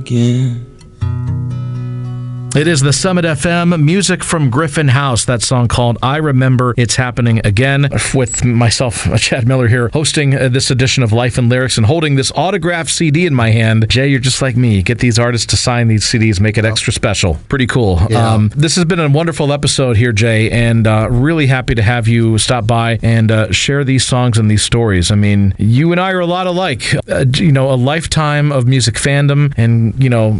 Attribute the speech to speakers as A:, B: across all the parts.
A: again.
B: It is the Summit FM, music from Griffin House. That song called I Remember It's Happening Again, with myself, Chad Miller, here hosting this edition of Life and Lyrics and holding this autographed CD in my hand. Jay, you're just like me. Get these artists to sign these CDs, make it extra special. Pretty cool.
C: Yeah.
B: This has been a wonderful episode here, Jay, and really happy to have you stop by and share these songs and these stories. I mean, you and I are a lot alike. A lifetime of music fandom and,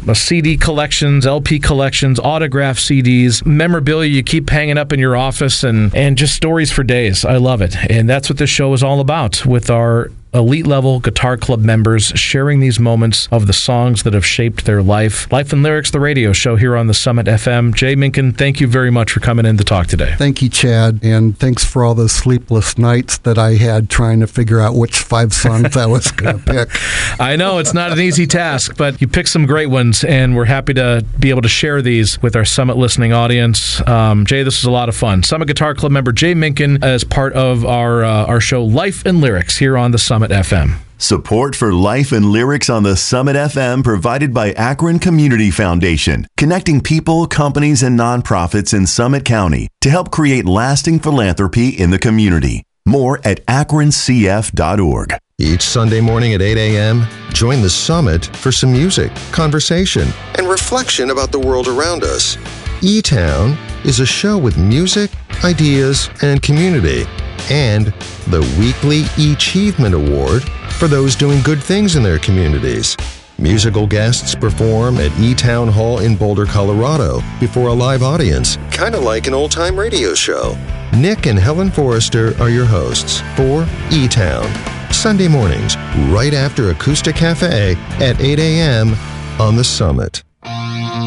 B: CD collections, LP collections, autograph CDs, memorabilia you keep hanging up in your office, and just stories for days. I love it. And that's what this show is all about, with our elite level Guitar Club members sharing these moments of the songs that have shaped their life. Life and Lyrics, the radio show here on the Summit FM. Jay Minkin, thank you very much for coming in to talk today.
C: Thank you, Chad, and thanks for all those sleepless nights that I had trying to figure out which 5 songs I was going to pick.
B: I know it's not an easy task, but you picked some great ones, and we're happy to be able to share these with our Summit listening audience. Jay, this was a lot of fun. Summit Guitar Club member Jay Minkin as part of our show Life and Lyrics here on the Summit FM.
D: Support for Life and Lyrics on the Summit FM provided by Akron Community Foundation, connecting people, companies, and nonprofits in Summit County to help create lasting philanthropy in the community. More at akroncf.org.
E: Each Sunday morning at 8 a.m., join the Summit for some music, conversation, and reflection about the world around us. E-Town is a show with music, ideas, and community, and the weekly E-Achievement Award for those doing good things in their communities. Musical guests perform at E-Town Hall in Boulder, Colorado, before a live audience, kind of like an old-time radio show. Nick and Helen Forrester are your hosts for E-Town, Sunday mornings, right after Acoustic Cafe at 8 a.m. on the Summit.